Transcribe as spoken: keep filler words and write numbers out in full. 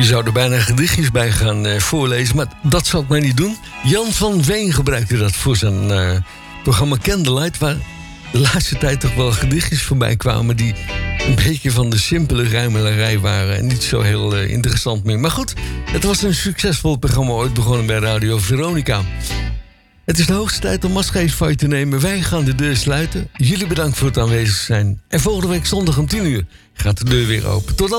Je zou er bijna gedichtjes bij gaan uh, voorlezen, maar dat zal ik maar niet doen. Jan van Veen gebruikte dat voor zijn uh, programma Candlelight, waar de laatste tijd toch wel gedichtjes voorbij kwamen die een beetje van de simpele ruimelarij waren en niet zo heel uh, interessant meer. Maar goed, het was een succesvol programma, ooit begonnen bij Radio Veronica. Het is de hoogste tijd om afscheid van je te nemen. Wij gaan de deur sluiten. Jullie bedankt voor het aanwezig zijn. En volgende week zondag om tien uur gaat de deur weer open. Tot dan.